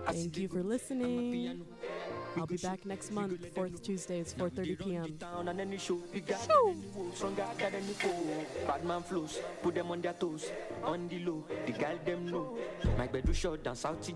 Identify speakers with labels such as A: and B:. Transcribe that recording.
A: Thank you for listening. I'll be back next month, 4th Tuesdays, 4:30 p.m.
B: Bad man flows, put them on their toes. On the low, the girl them know. My bed do short down South